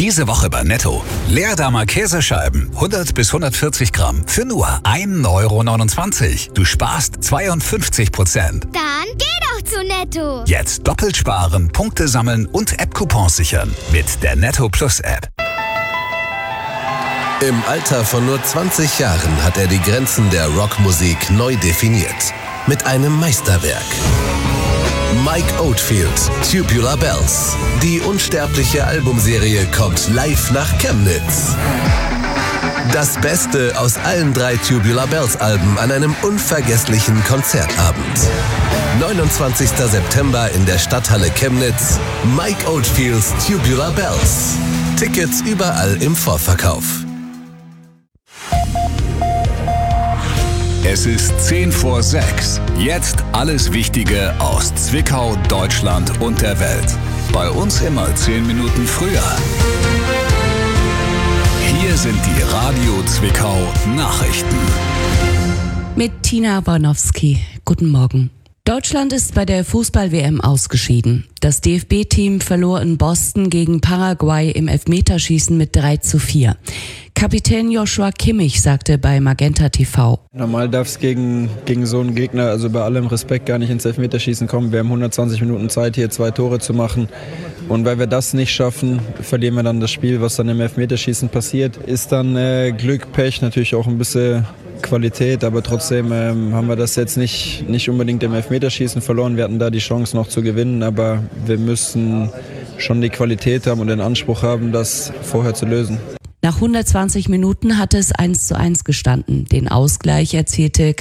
Diese Woche bei Netto. Leerdammer Käsescheiben, 100 bis 140 Gramm, für nur 1,29 €. Du sparst 52%. Dann geh doch zu Netto. Jetzt doppelt sparen, Punkte sammeln und App-Coupons sichern. Mit der Netto Plus App. Im Alter von nur 20 Jahren hat er die Grenzen der Rockmusik neu definiert. Mit einem Meisterwerk. Mike Oldfield, Tubular Bells. Die unsterbliche Albumserie kommt live nach Chemnitz. Das Beste aus allen 3 Tubular Bells Alben an einem unvergesslichen Konzertabend. 29. September in der Stadthalle Chemnitz. Mike Oldfields Tubular Bells. Tickets überall im Vorverkauf. Es ist 10 vor 6. Jetzt alles Wichtige aus Zwickau, Deutschland und der Welt. Bei uns immer 10 Minuten früher. Hier sind die Radio Zwickau Nachrichten. Mit Tina Bornowski. Guten Morgen. Deutschland ist bei der Fußball-WM ausgeschieden. Das DFB-Team verlor in Boston gegen Paraguay im Elfmeterschießen mit 3:4. Kapitän Joshua Kimmich sagte bei Magenta TV: Normal darf es gegen so einen Gegner, also bei allem Respekt, gar nicht ins Elfmeterschießen kommen. Wir haben 120 Minuten Zeit, hier 2 Tore zu machen. Und weil wir das nicht schaffen, verlieren wir dann das Spiel. Was dann im Elfmeterschießen passiert, ist dann Glück, Pech, natürlich auch ein bisschen Qualität. Aber trotzdem haben wir das jetzt nicht unbedingt im Elfmeterschießen verloren. Wir hatten da die Chance noch zu gewinnen, aber wir müssen schon die Qualität haben und den Anspruch haben, das vorher zu lösen. Nach 120 Minuten hatte es 1:1 gestanden. Den Ausgleich erzielte